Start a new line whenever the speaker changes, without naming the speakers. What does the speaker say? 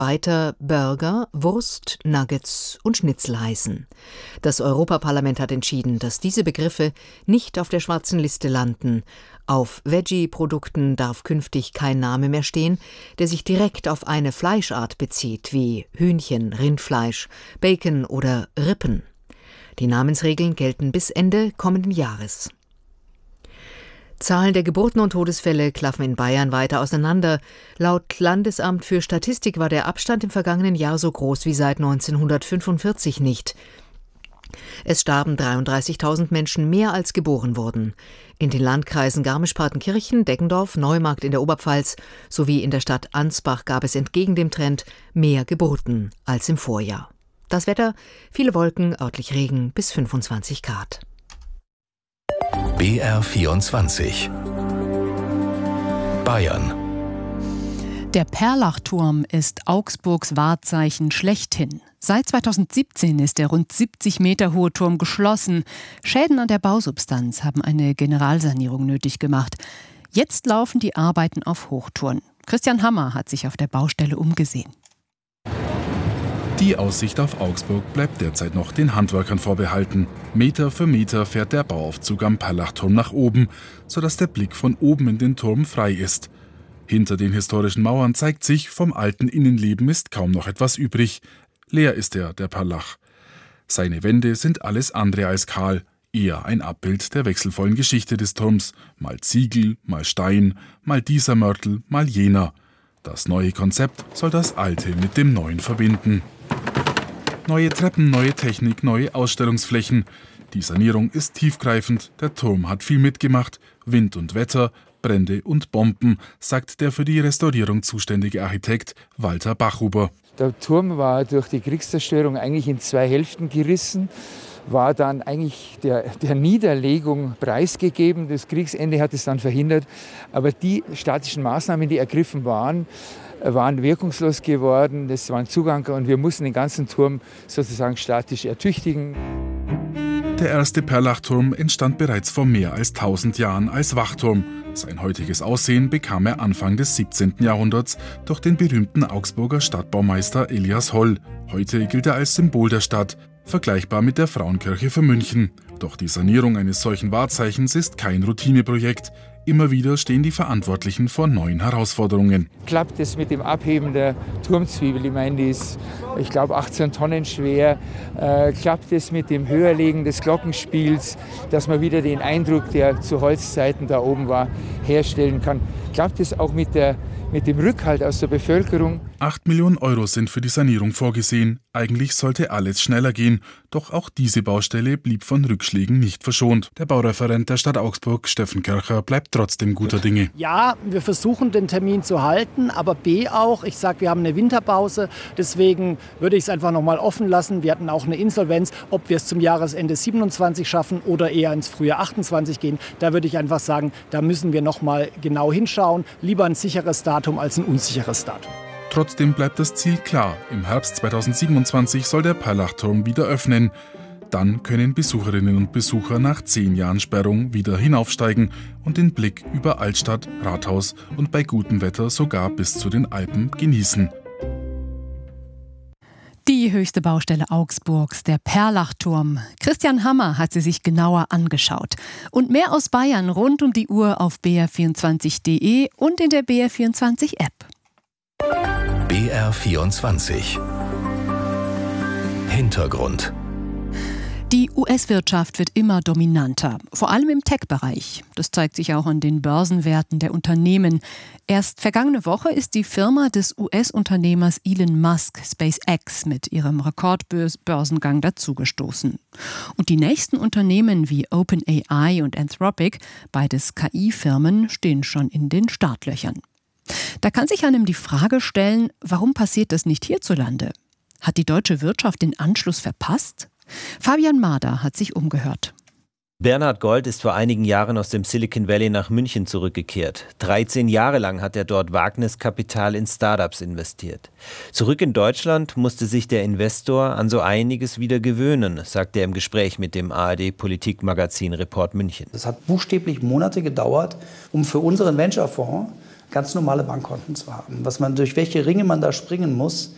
weiter Burger, Wurst, Nuggets und Schnitzel heißen. Das Europaparlament hat entschieden, dass diese Begriffe nicht auf der schwarzen Liste landen. Auf Veggie-Produkten darf künftig kein Name mehr stehen, der sich direkt auf eine Fleischart bezieht, wie Hühnchen, Rindfleisch, Bacon oder Rippen. Die Namensregeln gelten bis Ende kommenden Jahres. Zahlen der Geburten und Todesfälle klaffen in Bayern weiter auseinander. Laut Landesamt für Statistik war der Abstand im vergangenen Jahr so groß wie seit 1945 nicht. Es starben 33.000 Menschen mehr als geboren wurden. In den Landkreisen Garmisch-Partenkirchen, Deggendorf, Neumarkt in der Oberpfalz sowie in der Stadt Ansbach gab es entgegen dem Trend mehr Geburten als im Vorjahr. Das Wetter: viele Wolken, örtlich Regen bis 25 Grad.
BR24 Bayern.
Der Perlachturm ist Augsburgs Wahrzeichen schlechthin. Seit 2017 ist der rund 70 Meter hohe Turm geschlossen. Schäden an der Bausubstanz haben eine Generalsanierung nötig gemacht. Jetzt laufen die Arbeiten auf Hochtouren. Christian Hammer hat sich auf der Baustelle umgesehen.
Die Aussicht auf Augsburg bleibt derzeit noch den Handwerkern vorbehalten. Meter für Meter fährt der Bauaufzug am Perlachturm nach oben, sodass der Blick von oben in den Turm frei ist. Hinter den historischen Mauern zeigt sich, vom alten Innenleben ist kaum noch etwas übrig. Leer ist der Perlach. Seine Wände sind alles andere als kahl, eher ein Abbild der wechselvollen Geschichte des Turms. Mal Ziegel, mal Stein, mal dieser Mörtel, mal jener. Das neue Konzept soll das Alte mit dem Neuen verbinden. Neue Treppen, neue Technik, neue Ausstellungsflächen. Die Sanierung ist tiefgreifend, der Turm hat viel mitgemacht. Wind und Wetter, Brände und Bomben, sagt der für die Restaurierung zuständige Architekt Walter Bachhuber.
Der Turm war durch die Kriegszerstörung eigentlich in 2 Hälften gerissen, war dann eigentlich der Niederlegung preisgegeben. Das Kriegsende hat es dann verhindert. Aber die statischen Maßnahmen, die ergriffen waren wirkungslos geworden. Das war ein Zuganker und wir mussten den ganzen Turm sozusagen statisch ertüchtigen.
Der erste Perlachturm entstand bereits vor mehr als 1000 Jahren als Wachturm. Sein heutiges Aussehen bekam er Anfang des 17. Jahrhunderts durch den berühmten Augsburger Stadtbaumeister Elias Holl. Heute gilt er als Symbol der Stadt, vergleichbar mit der Frauenkirche für München. Doch die Sanierung eines solchen Wahrzeichens ist kein Routineprojekt. Immer wieder stehen die Verantwortlichen vor neuen Herausforderungen.
Klappt es mit dem Abheben der Turmzwiebel? Ich meine, die ist, ich glaube, 18 Tonnen schwer. Klappt es mit dem Höherlegen des Glockenspiels, dass man wieder den Eindruck, der zu Holzzeiten da oben war, herstellen kann? Klappt es auch mit dem Rückhalt aus der Bevölkerung?
8 Millionen Euro sind für die Sanierung vorgesehen. Eigentlich sollte alles schneller gehen. Doch auch diese Baustelle blieb von Rückschlägen nicht verschont. Der Baureferent der Stadt Augsburg, Steffen Kircher, bleibt trotzdem guter Dinge.
Ja, wir versuchen den Termin zu halten, aber B auch. Ich sage, wir haben eine Winterpause. Deswegen würde ich es einfach noch mal offen lassen. Wir hatten auch eine Insolvenz. Ob wir es zum Jahresende 27 schaffen oder eher ins Frühjahr 28 gehen, da würde ich einfach sagen, da müssen wir noch mal genau hinschauen. Lieber ein sicheres Datum als ein unsicheres Datum.
Trotzdem bleibt das Ziel klar. Im Herbst 2027 soll der Perlachturm wieder öffnen. Dann können Besucherinnen und Besucher nach 10 Jahren Sperrung wieder hinaufsteigen und den Blick über Altstadt, Rathaus und bei gutem Wetter sogar bis zu den Alpen genießen.
Die höchste Baustelle Augsburgs, der Perlachturm. Christian Hammer hat sie sich genauer angeschaut. Und mehr aus Bayern rund um die Uhr auf br24.de und in der BR24-App.
BR24 Hintergrund.
Die US-Wirtschaft wird immer dominanter, vor allem im Tech-Bereich. Das zeigt sich auch an den Börsenwerten der Unternehmen. Erst vergangene Woche ist die Firma des US-Unternehmers Elon Musk, SpaceX, mit ihrem Rekordbörsengang dazugestoßen. Und die nächsten Unternehmen wie OpenAI und Anthropic, beides KI-Firmen, stehen schon in den Startlöchern. Da kann sich einem die Frage stellen, warum passiert das nicht hierzulande? Hat die deutsche Wirtschaft den Anschluss verpasst? Fabian Marder hat sich umgehört.
Bernhard Gold ist vor einigen Jahren aus dem Silicon Valley nach München zurückgekehrt. 13 Jahre lang hat er dort Wagniskapital in Startups investiert. Zurück in Deutschland musste sich der Investor an so einiges wieder gewöhnen, sagt er im Gespräch mit dem ARD-Politikmagazin Report München.
Es hat buchstäblich Monate gedauert, um für unseren Venture-Fonds ganz normale Bankkonten zu haben. Durch welche Ringe man da springen muss,